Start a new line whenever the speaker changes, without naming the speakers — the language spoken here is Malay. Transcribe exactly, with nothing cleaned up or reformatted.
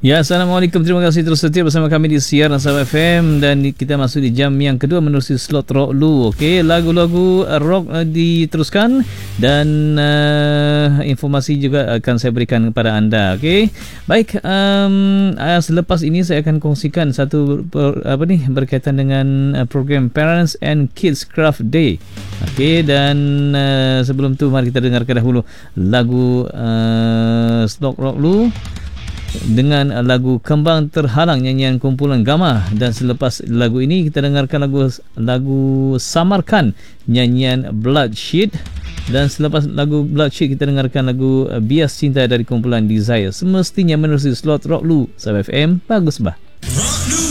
Ya, Assalamualaikum. Terima kasih terus setia bersama kami di Siaran Sabah F M dan kita masuk di jam yang kedua menerusi slot Rock Lu. Okey, lagu-lagu rock uh, diteruskan dan uh, informasi juga akan saya berikan kepada anda. Okey. Baik, um, uh, selepas ini saya akan kongsikan satu per, apa ni berkaitan dengan uh, program Parents and Kids Craft Day. Okey, dan uh, sebelum tu mari kita dengarkan dahulu lagu uh, slot Rock Lu dengan lagu Kembang Terhalang nyanyian kumpulan Gamma, dan selepas lagu ini kita dengarkan lagu lagu Samarkan nyanyian Bloodshed, dan selepas lagu Bloodshed kita dengarkan lagu Bias Cinta dari kumpulan Desire. Semestinya menerusi slot Rock Lu Sabah F M. Bagus bah. Rock Lu.